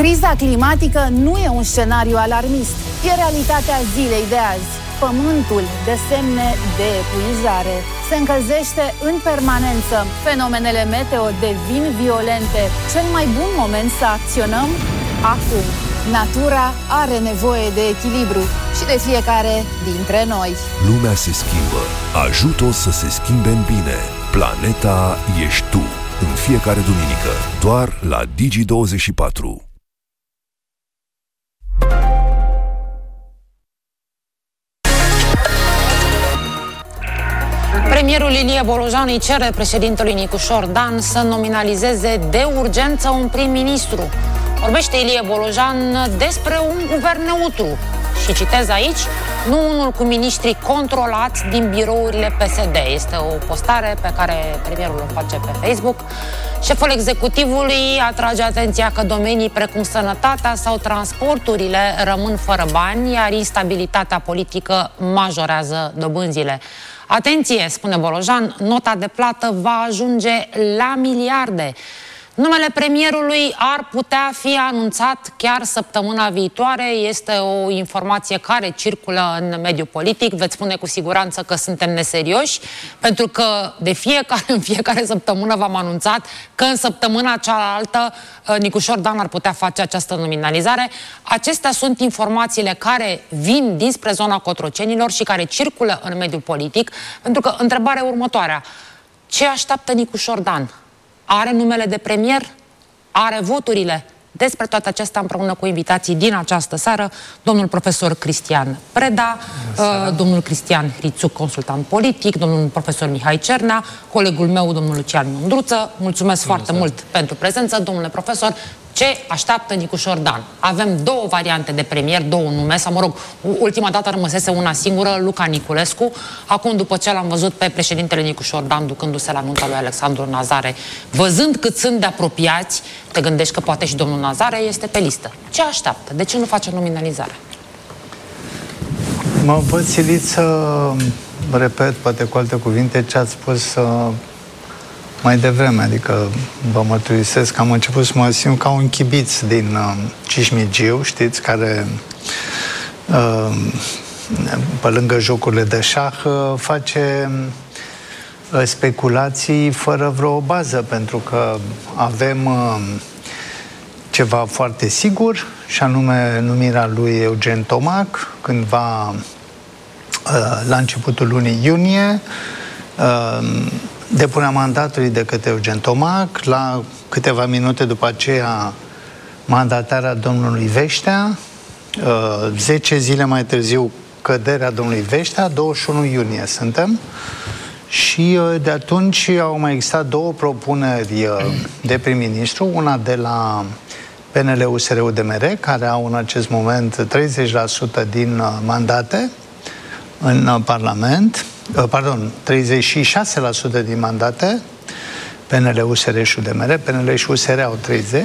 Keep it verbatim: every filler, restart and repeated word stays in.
Criza climatică nu e un scenariu alarmist, e realitatea zilei de azi. Pământul dă semne de epuizare, se încălzește în permanență, fenomenele meteo devin violente. Cel mai bun moment să acționăm? Acum. Natura are nevoie de echilibru și de fiecare dintre noi. Lumea se schimbă. Ajută-o să se schimbe în bine. Planeta ești tu. În fiecare duminică, doar la Digi douăzeci și patru. Premierul Ilie Bolojan îi cere președintelui Nicușor Dan să nominalizeze de urgență un prim-ministru. Vorbește Ilie Bolojan despre un guvern neutru și citez aici, nu unul cu miniștri controlați din birourile P S D. Este o postare pe care premierul o face pe Facebook. Șeful executivului atrage atenția că domenii precum sănătatea sau transporturile rămân fără bani, iar instabilitatea politică majorează dobânzile. Atenție, spune Bolojan, nota de plată va ajunge la miliarde. Numele premierului ar putea fi anunțat chiar săptămâna viitoare. Este o informație care circulă în mediul politic. Veți spune cu siguranță că suntem neserioși, pentru că de fiecare, în fiecare săptămână v-am anunțat că în săptămâna cealaltă Nicușor Dan ar putea face această nominalizare. Acestea sunt informațiile care vin dinspre zona Cotrocenilor și care circulă în mediul politic, pentru că întrebarea următoarea: ce așteaptă Nicușor Dan? Are numele de premier? Are voturile? Despre toate acestea împreună cu invitații din această seară, domnul profesor Cristian Preda, uh, domnul Cristian Hrițuc, consultant politic, domnul profesor Mihai Cernea, colegul meu, domnul Lucian Mândruță. Mulțumesc foarte mult pentru prezență, domnule profesor. Ce așteaptă Nicușor Dan? Avem două variante de premier, două nume, sau mă rog, ultima dată rămăsese una singură, Luca Niculescu. Acum, după ce l-am văzut pe președintele Nicușor Dan ducându-se la nunta lui Alexandru Nazare, văzând cât sunt de apropiați, te gândești că poate și domnul Nazare este pe listă. Ce așteaptă? De ce nu face nominalizarea? Mă văd silit să repet, poate cu alte cuvinte, ce ați spus uh, mai devreme, adică vă mărturisesc că am început să mă simt ca un chibiț din uh, Cismigiu, știți, care uh, pe lângă jocurile de șah uh, face uh, speculații fără vreo bază, pentru că avem uh, ceva foarte sigur, și anume numirea lui Eugen Tomac cândva uh, la începutul lunii iunie, uh, depunerea mandatului de către Eugen Tomac, la câteva minute după aceea mandatarea domnului Veștea, zece zile mai târziu căderea domnului Veștea, douăzeci și unu iunie suntem, și de atunci au mai existat două propuneri de prim-ministru, una de la P N L U S R U D M R, care au în acest moment treizeci la sută din mandate în Parlament, pardon, treizeci și șase la sută din mandate, P N L, U S R și U D M R, P N L și U S R au treizeci,